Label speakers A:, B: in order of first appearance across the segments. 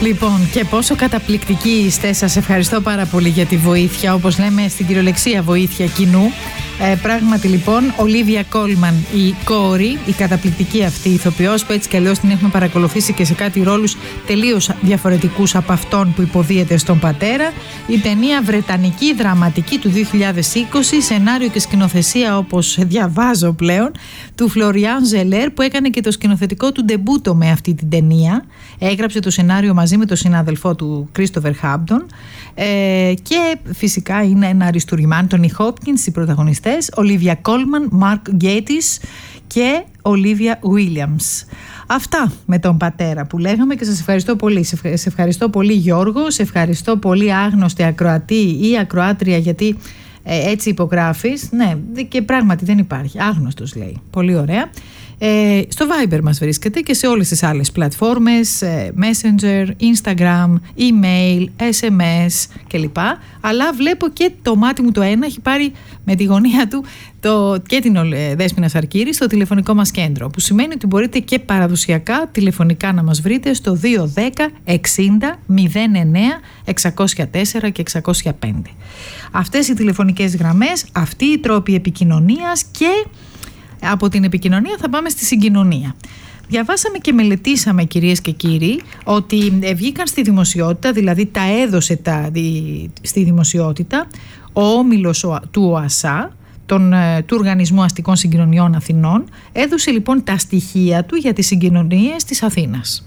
A: Λοιπόν, και πόσο καταπληκτικοί είστε. Σας ευχαριστώ πάρα πολύ για τη βοήθεια. Όπως λέμε στην κυριολεξία, βοήθεια κοινού. Πράγματι λοιπόν, Ολίβια Κόλμαν, η κόρη, η καταπληκτική αυτή ηθοποιός, που έτσι κι αλλιώς την έχουμε παρακολουθήσει και σε κάτι ρόλους τελείως διαφορετικούς από αυτόν που υποδίεται στον πατέρα. Η ταινία βρετανική δραματική του 2020, σενάριο και σκηνοθεσία, όπως διαβάζω πλέον, του Φλωριάν Ζελέρ, που έκανε και το σκηνοθετικό του ντεμπούτο με αυτή την ταινία. Έγραψε το σενάριο μαζί με τον συνάδελφό του Κρίστοφερ Χάμπτον, και φυσικά είναι ένα αριστούργημα. Τόνι Χόπκινς οι πρωταγωνιστές, Ολίβια Κόλμαν, Μαρκ Γκέτις και Ολίβια Βίλιαμς. Αυτά με τον πατέρα που λέγαμε, και σας ευχαριστώ πολύ. Σε ευχαριστώ πολύ, Γιώργο, σε ευχαριστώ πολύ, άγνωστη ακροατή ή ακροάτρια, γιατί έτσι υπογράφεις. Ναι, και πράγματι δεν υπάρχει. Άγνωστος λέει. Πολύ ωραία. Στο Viber μας βρίσκεται και σε όλες τις άλλες πλατφόρμες, Messenger, Instagram, email, SMS κλπ. Αλλά βλέπω και το μάτι μου το ένα έχει πάρει με τη γωνία του και την Δέσποινα Σαρκύρη στο τηλεφωνικό μας κέντρο, που σημαίνει ότι μπορείτε και παραδοσιακά τηλεφωνικά να μας βρείτε στο 210 60 09 604 και 605. Αυτές οι τηλεφωνικές γραμμές, αυτοί οι τρόποι επικοινωνίας, και από την επικοινωνία θα πάμε στη συγκοινωνία. Διαβάσαμε και μελετήσαμε, κυρίες και κύριοι, ότι βγήκαν στη δημοσιότητα, δηλαδή τα έδωσε στη δημοσιότητα ο όμιλος του ΟΑΣΑ, του Οργανισμού Αστικών Συγκοινωνιών Αθηνών. Έδωσε λοιπόν τα στοιχεία του για τις συγκοινωνίες της Αθήνας.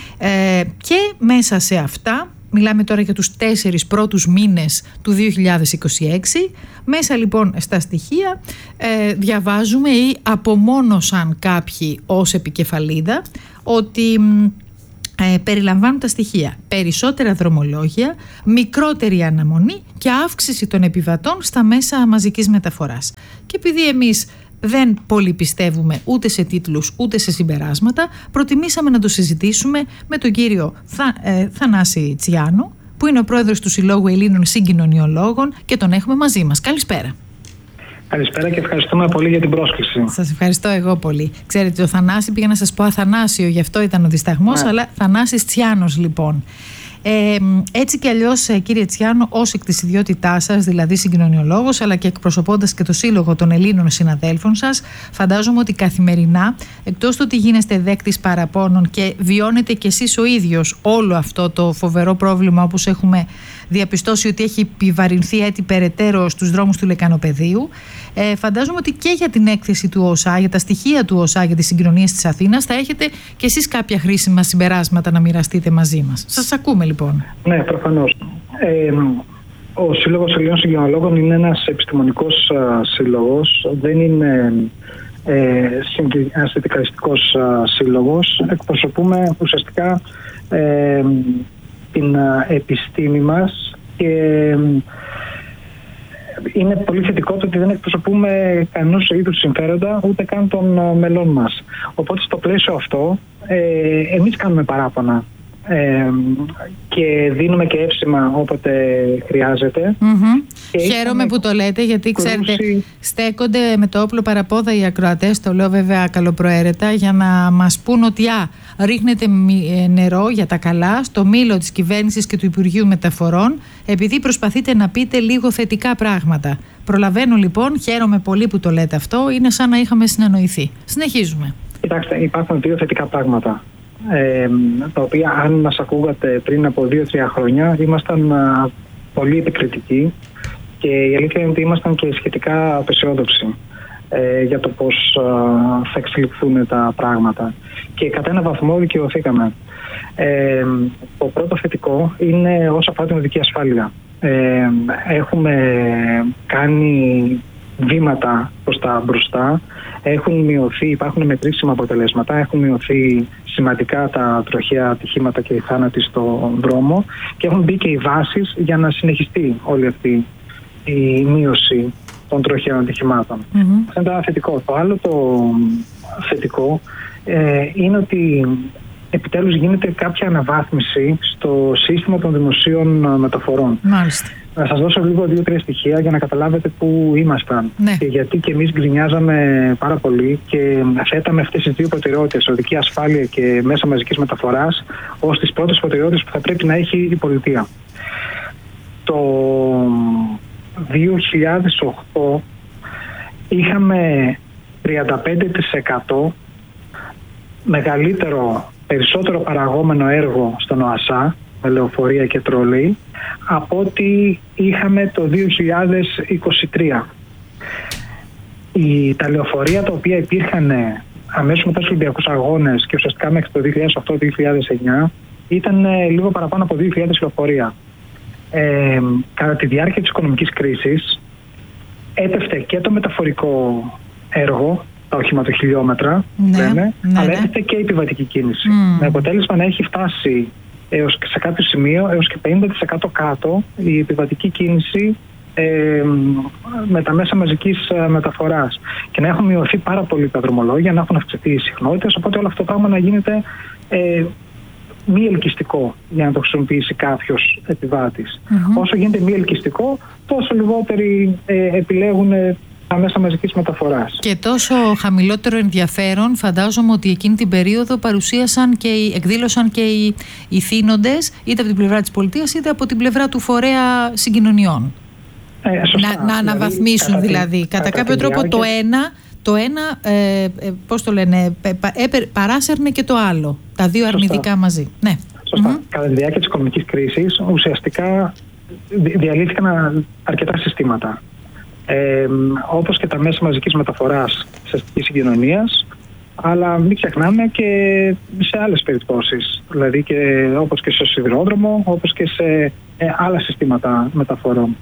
A: Και μέσα σε αυτά, μιλάμε τώρα για τους 4 πρώτους μήνες του 2026, μέσα λοιπόν στα στοιχεία διαβάζουμε ή απομόνωσαν κάποιοι ως επικεφαλίδα ότι περιλαμβάνουν τα στοιχεία: περισσότερα δρομολόγια, μικρότερη αναμονή και αύξηση των επιβατών στα μέσα μαζικής μεταφοράς. Και επειδή εμείς δεν πολύ πιστεύουμε ούτε σε τίτλους ούτε σε συμπεράσματα, προτιμήσαμε να το συζητήσουμε με τον κύριο Θανάση Τσιάνο, που είναι ο πρόεδρος του Συλλόγου Ελλήνων Συγκοινωνιολόγων, και τον έχουμε μαζί μας. Καλησπέρα.
B: Καλησπέρα και ευχαριστούμε πολύ για την πρόσκληση.
A: Σας ευχαριστώ εγώ πολύ. Ξέρετε, ο Θανάση, πήγα να σας πω Αθανάσιο, γι' αυτό ήταν ο δισταγμός, αλλά Θανάσης Τσιάνος λοιπόν. Έτσι κι αλλιώς, κύριε Τσιάνο, ως εκ της ιδιότητάς σας, δηλαδή συγκοινωνιολόγος, αλλά και εκπροσωπώντας και το Σύλλογο των Ελλήνων συναδέλφων σας, φαντάζομαι ότι καθημερινά, εκτός του ότι γίνεστε δέκτης παραπώνων και βιώνετε κι εσείς ο ίδιος όλο αυτό το φοβερό πρόβλημα, όπως έχουμε διαπιστώσει ότι έχει επιβαρυνθεί έτσι περαιτέρω στους δρόμους του Λεκανοπεδίου, φαντάζομαι ότι και για την έκθεση του ΟΣΑ, για τα στοιχεία του ΟΣΑ για τις συγκοινωνίες της Αθήνας, θα έχετε κι εσείς κάποια χρήσιμα συμπεράσματα να μοιραστείτε μαζί μας. Σας ακούμε λοιπόν.
B: Ναι, προφανώς. Ο Σύλλογος Ελλήνων Συγκοινωνιολόγων είναι ένας επιστημονικός σύλλογος, δεν είναι ένας συνδικαλιστικός σύλλογος. Εκπροσωπούμε ουσιαστικά την επιστήμη μας, και είναι πολύ θετικό το ότι δεν εκπροσωπούμε κανένας είδους συμφέροντα, ούτε καν των μελών μας. Οπότε στο πλαίσιο αυτό εμείς κάνουμε παράπονα και δίνουμε και εύσημα όποτε χρειάζεται.
A: Χαίρομαι που το λέτε, γιατί ξέρετε, στέκονται με το όπλο παραπόδα οι ακροατές, το λέω βέβαια καλοπροαίρετα, για να μας πούν ότι ρίχνετε νερό για τα καλά στο μήλο της κυβέρνησης και του Υπουργείου Μεταφορών, επειδή προσπαθείτε να πείτε λίγο θετικά πράγματα. Προλαβαίνω λοιπόν, χαίρομαι πολύ που το λέτε αυτό, είναι σαν να είχαμε συνεννοηθεί. Συνεχίζουμε. Κοιτάξτε,
B: υπάρχουν 2 θετικά πράγματα, τα οποία αν μας ακούγατε πριν από 2-3 χρόνια ήμασταν πολύ επικριτικοί, και η αλήθεια είναι ότι ήμασταν και σχετικά απεσιόδοξοι για το πώς θα εξελιχθούν τα πράγματα, και κατά ένα βαθμό δικαιωθήκαμε. Το πρώτο θετικό είναι όσο αφορά την οδική ασφάλεια. Έχουμε κάνει βήματα προς τα μπροστά, υπάρχουν μετρήσιμα αποτελέσματα, έχουν μειωθεί σημαντικά τα τροχαία ατυχήματα και οι θάνατοι στον δρόμο, και έχουν μπει και οι βάσεις για να συνεχιστεί όλη αυτή η μείωση των τροχαίων ατυχημάτων. Αυτό είναι το θετικό. Το άλλο το θετικό είναι ότι επιτέλους γίνεται κάποια αναβάθμιση στο σύστημα των δημοσίων μεταφορών.
A: Μάλιστα.
B: Να σας δώσω λίγο 2-3 στοιχεία για να καταλάβετε πού ήμασταν.
A: Ναι.
B: Και γιατί και εμείς γκρινιάζαμε πάρα πολύ και θέταμε αυτές τις δύο προτεραιότητες, οδική ασφάλεια και μέσα μαζικής μεταφοράς, ως τις πρώτες προτεραιότητες που θα πρέπει να έχει η πολιτεία. Το 2008 είχαμε 35% περισσότερο παραγόμενο έργο στον ΟΑΣΑ με λεωφορεία και τρόλεϊ από ό,τι είχαμε το 2023. Τα λεωφορεία τα οποία υπήρχαν αμέσως μετά τους Ολυμπιακούς Αγώνες και ουσιαστικά μέχρι το 2008-2009 ήταν λίγο παραπάνω από 2.000 λεωφορεία. Κατά τη διάρκεια της οικονομικής κρίσης έπεφτε και το μεταφορικό έργο, τα οχηματοχιλιόμετρα, αλλά έπεφτε και η επιβατική κίνηση. Με αποτέλεσμα να έχει φτάσει σε κάποιο σημείο έως και 50% κάτω η επιβατική κίνηση με τα μέσα μαζικής μεταφοράς και να έχουν μειωθεί πάρα πολύ τα δρομολόγια, να έχουν αυξηθεί οι συχνότητες, οπότε όλο αυτό το πράγμα να γίνεται μη ελκυστικό για να το χρησιμοποιήσει κάποιος επιβάτης. Όσο γίνεται μη ελκυστικό, τόσο λιγότεροι επιλέγουν τα μέσα μαζικής μεταφοράς.
A: Και τόσο χαμηλότερο ενδιαφέρον φαντάζομαι ότι εκείνη την περίοδο παρουσίασαν και εκδήλωσαν και οι θύνοντες, είτε από την πλευρά της πολιτείας είτε από την πλευρά του φορέα συγκοινωνιών.
B: Σωστά,
A: να αναβαθμίσουν δηλαδή. Κατά κάποιο τρόπο το ένα πώς το λένε, παράσερνε και το άλλο. Τα δύο αρνητικά μαζί. Ναι.
B: Σωστά. Κατά τη διάρκεια της οικονομικής κρίσης ουσιαστικά διαλύθηκαν αρκετά συστήματα. Όπως και τα μέσα μαζικής μεταφοράς της αστικής συγκοινωνίας, αλλά μην ξεχνάμε και σε άλλες περιπτώσεις, δηλαδή και όπως και στο σιδηρόδρομο, όπως και σε άλλα συστήματα μεταφορών.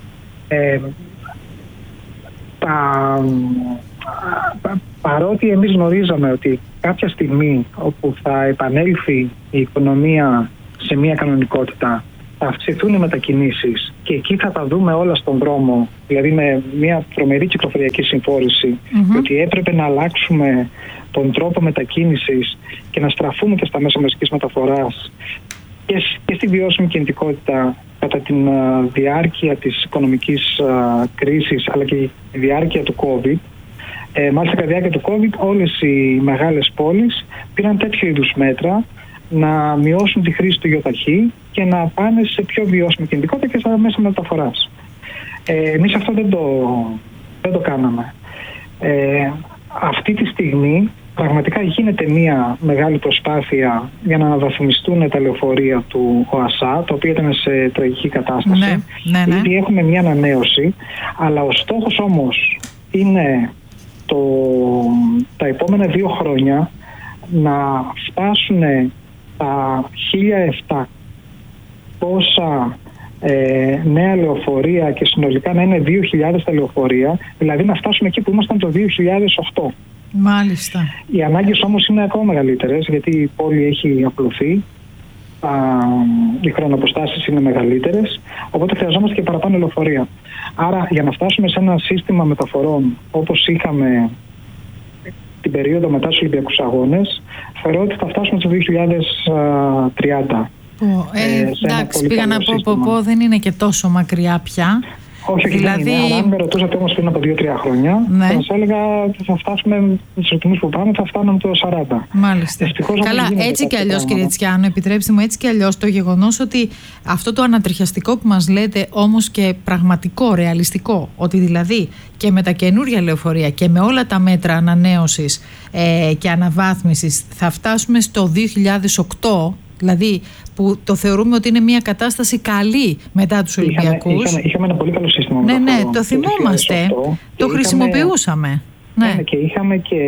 B: Παρότι εμείς γνωρίζαμε ότι κάποια στιγμή όπου θα επανέλθει η οικονομία σε μια κανονικότητα, θα αυξηθούν οι μετακινήσεις και εκεί θα τα δούμε όλα στον δρόμο, δηλαδή με μια τρομερή κυκλοφοριακή συμφόρηση, ότι έπρεπε να αλλάξουμε τον τρόπο μετακίνησης και να στραφούμε και στα μέσα μαζικής μεταφοράς και στη βιώσιμη κινητικότητα κατά τη διάρκεια της οικονομικής κρίσης αλλά και τη διάρκεια του COVID. Μάλιστα κατά τη διάρκεια του COVID όλες οι μεγάλες πόλεις πήραν τέτοιου είδους μέτρα να μειώσουν τη χρήση του ΙΟΤΑΧΗ και να πάνε σε πιο βιώσιμη κινητικότητα και στα μέσα μεταφοράς. Εμείς αυτό δεν το κάναμε. Αυτή τη στιγμή πραγματικά γίνεται μια μεγάλη προσπάθεια για να αναβαθμιστούν τα λεωφορεία του ΟΑΣΑ, το οποίο ήταν σε τραγική κατάσταση. Ήδη έχουμε μια ανανέωση, αλλά ο στόχος όμως είναι τα επόμενα 2 χρόνια να φτάσουν τα 1.700 νέα λεωφορεία και συνολικά να είναι 2.000 τα λεωφορεία, δηλαδή να φτάσουμε εκεί που ήμασταν το 2008.
A: Μάλιστα.
B: Οι ανάγκες όμως είναι ακόμα μεγαλύτερες, γιατί η πόλη έχει απλωθεί, οι χρονοποστάσεις είναι μεγαλύτερες, οπότε χρειαζόμαστε και παραπάνω λεωφορεία. Άρα για να φτάσουμε σε ένα σύστημα μεταφορών όπως είχαμε την περίοδο μετά τους Ολυμπιακούς Αγώνες, θεωρώ ότι θα φτάσουμε το 2030.
A: Εντάξει, πήγα να πω δεν είναι και τόσο μακριά πια.
B: Όχι, δηλαδή... αν με ρωτούσατε όμως πριν από 2-3 χρόνια, θα σας έλεγα ότι θα φτάσουμε με τους ρυθμούς που πάμε, θα φτάνουμε το 40.
A: Μάλιστα. Καλά, έτσι κι αλλιώς, κύριε Τσιάνο, επιτρέψτε μου, έτσι κι αλλιώς το γεγονός ότι αυτό το ανατριχιαστικό που μας λέτε, όμως και πραγματικό, ρεαλιστικό, ότι δηλαδή και με τα καινούρια λεωφορεία και με όλα τα μέτρα ανανέωσης και αναβάθμισης θα φτάσουμε στο 2008. Δηλαδή που το θεωρούμε ότι είναι μια κατάσταση καλή μετά τους Ολυμπιακούς.
B: Είχαμε ένα πολύ καλό σύστημα.
A: Ναι, το θυμόμαστε. Το χρησιμοποιούσαμε.
B: Ναι, και είχαμε και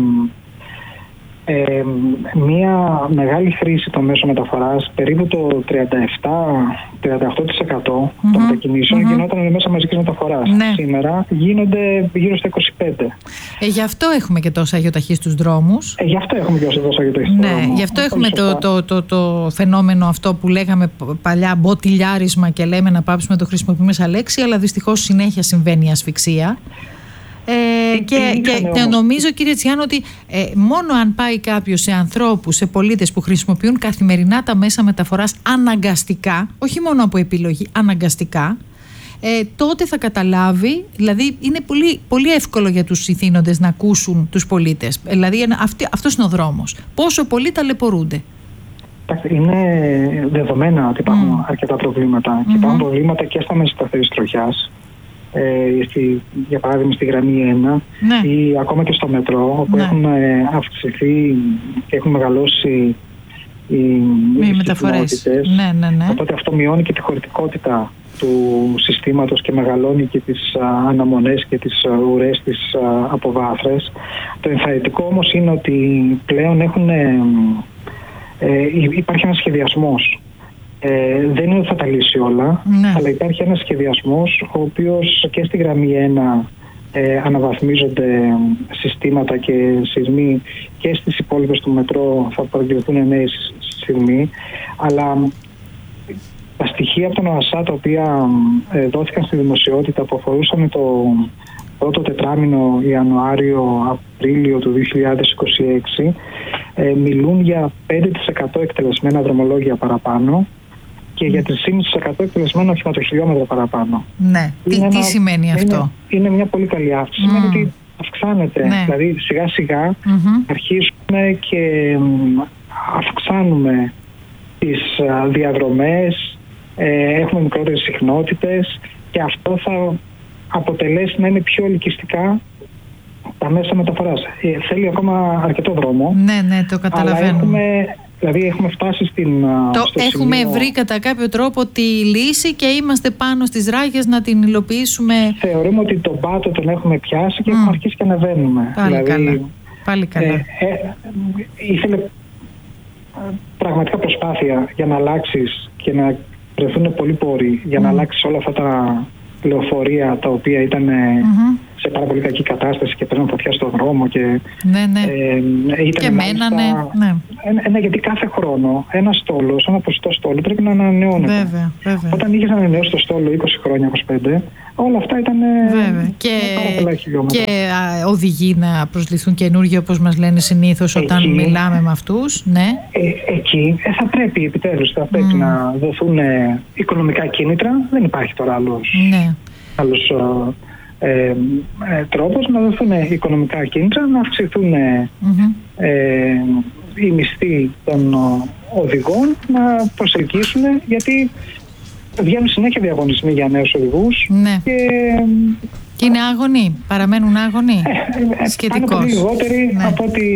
B: μια μεγάλη χρήση των μέσων μεταφοράς, περίπου το 37-38% των μετακινήσεων γινόταν με μέσα μαζικής μεταφοράς.
A: Ναι.
B: Σήμερα γίνονται γύρω στα 25%.
A: Γι' αυτό έχουμε και τόσα ΙΟΤΑΧΗ στους δρόμους.
B: Γι' αυτό έχουμε και τόσα ΙΟΤΑΧΗ στους δρόμους.
A: Ναι, γι' αυτό έχουμε το φαινόμενο αυτό που λέγαμε παλιά μποτιλιάρισμα και λέμε να πάψουμε να το χρησιμοποιούμε σαν λέξη, αλλά δυστυχώς συνέχεια συμβαίνει η ασφυξία. Και νομίζω, κύριε Τσιάνο, ότι μόνο αν πάει κάποιος σε ανθρώπους, σε πολίτες που χρησιμοποιούν καθημερινά τα μέσα μεταφοράς αναγκαστικά, όχι μόνο από επιλογή, αναγκαστικά, τότε θα καταλάβει. Δηλαδή είναι πολύ, πολύ εύκολο για τους ηθήνοντες να ακούσουν τους πολίτες. Δηλαδή αυτός είναι ο δρόμος. Πόσο πολλοί ταλαιπωρούνται.
B: Είναι δεδομένα ότι υπάρχουν αρκετά προβλήματα. Και υπάρχουν προβλήματα και στα μέσα σταθερής τροχιάς. Για παράδειγμα στη γραμμή 1 ή ακόμα και στο μετρό, όπου έχουν αυξηθεί και έχουν μεγαλώσει οι μεταφορές. Οπότε αυτό μειώνει και τη χωρητικότητα του συστήματος και μεγαλώνει και τις αναμονές και τις ουρές, τις αποβάθρες. Το ενθαρρυντικό όμως είναι ότι πλέον υπάρχει ένας σχεδιασμός. Δεν είναι ότι θα τα λύσει όλα, αλλά υπάρχει ένας σχεδιασμός ο οποίος και στη γραμμή 1 αναβαθμίζονται συστήματα και σειρμοί, και στις υπόλοιπες του μετρό θα προηγηθούν νέοι σειρμοί, αλλά τα στοιχεία από τον ΟΑΣΑ τα οποία δόθηκαν στη δημοσιότητα που αφορούσαν το πρώτο τετράμινο Ιανουάριο-Απρίλιο του 2026 μιλούν για 5% εκτελεσμένα δρομολόγια παραπάνω και για 3,5% εκτελεσμένα οχηματοχιλιόμετρα παραπάνω.
A: Ναι. Τι σημαίνει αυτό?
B: Είναι μια πολύ καλή αύξηση. Σημαίνει ότι αυξάνεται. Δηλαδή σιγά σιγά αρχίζουμε και αυξάνουμε τις διαδρομές, έχουμε μικρότερες συχνότητες και αυτό θα αποτελέσει να είναι πιο ελκυστικά τα μέσα μεταφοράς. Θέλει ακόμα αρκετό δρόμο.
A: Ναι, το καταλαβαίνω.
B: Δηλαδή έχουμε φτάσει
A: έχουμε βρει κατά κάποιο τρόπο τη λύση και είμαστε πάνω στις ράγες να την υλοποιήσουμε.
B: Θεωρούμε ότι τον πάτο τον έχουμε πιάσει και έχουμε αρχίσει και ανεβαίνουμε.
A: Πάλι καλά.
B: Ήθελε πραγματικά προσπάθεια για να αλλάξεις και να βρεθούν πολλοί πόροι για να αλλάξεις όλα αυτά τα λεωφορεία τα οποία ήταν σε πάρα πολύ κακή κατάσταση και παίρνουν φωτιά στον δρόμο και
A: και μένανε.
B: Γιατί κάθε χρόνο ένα ποσοστό στόλου πρέπει να ανανεώνεται.
A: Βέβαια.
B: Όταν είχες ανανεώσει το στόλο 20 χρόνια, 25, όλα αυτά ήταν πάρα πολλά χιλιόμετρα.
A: Και οδηγεί να προσληφθούν καινούργοι, όπως μας λένε συνήθως όταν μιλάμε με αυτούς.
B: Εκεί θα πρέπει επιτέλους να δοθούν οικονομικά κίνητρα. Δεν υπάρχει τώρα άλλος τρόπος να δοθούν οικονομικά κίνητρα, να αυξηθούν οι μισθοί των οδηγών, να προσελκύσουν, γιατί βγαίνουν συνέχεια διαγωνισμοί για νέους οδηγούς
A: και είναι άγωνοι, παραμένουν άγωνοι
B: σχετικώς. Είναι πολύ λιγότεροι από ότι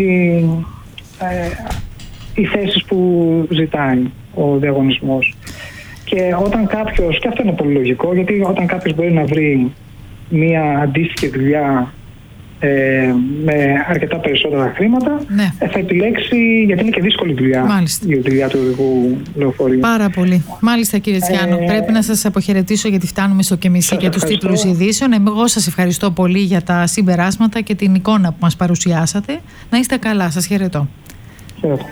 B: οι θέσεις που ζητάει ο διαγωνισμός. Και όταν κάποιος, και αυτό είναι πολύ λογικό, γιατί όταν κάποιος μπορεί να βρει μία αντίστοιχη δουλειά με αρκετά περισσότερα χρήματα, θα επιλέξει, γιατί είναι και δύσκολη δουλειά. Η δουλειά του οδηγού λεωφορείου.
A: Πάρα πολύ. Μάλιστα, κύριε Τσιάνο, πρέπει να σας αποχαιρετήσω γιατί φτάνουμε στο και μισή για τους τίτλους ειδήσεων. Εγώ σας ευχαριστώ πολύ για τα συμπεράσματα και την εικόνα που μας παρουσιάσατε. Να είστε καλά, σας χαιρετώ.